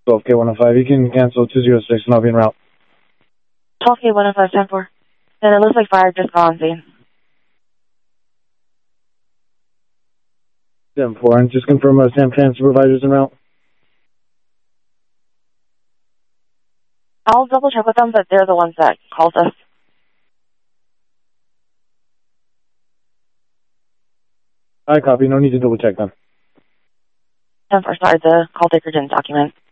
12K105, you can cancel 206 and I'll be en route. 12K105, 10-4. And it looks like fire just got on scene. 10-4, and just confirm San Fran supervisors en route. I'll double check with them, but they're the ones that called us. I copy, no need to double check them. 10-4, sorry, the call taker didn't document.